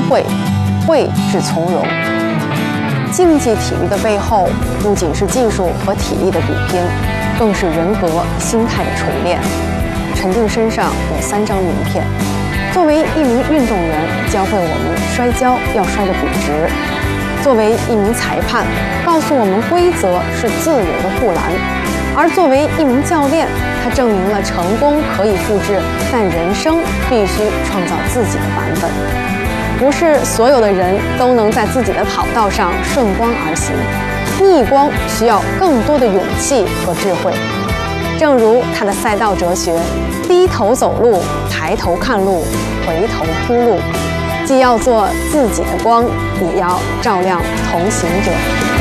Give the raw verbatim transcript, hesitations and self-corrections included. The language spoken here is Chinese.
慧，慧是从容。竞技体育的背后，不仅是技术和体力的比拼，更是人格、心态的锤炼。陈静身上有三张名片，作为一名运动员，教会我们摔跤要摔得笔直；作为一名裁判，告诉我们规则是自由的护栏；而作为一名教练，他证明了成功可以复制，但人生必须创造自己的版本。不是所有的人都能在自己的跑道上顺光而行，逆光需要更多的勇气和智慧。正如他的赛道哲学：低头走路，抬头看路，回头铺路。既要做自己的光，也要照亮同行者。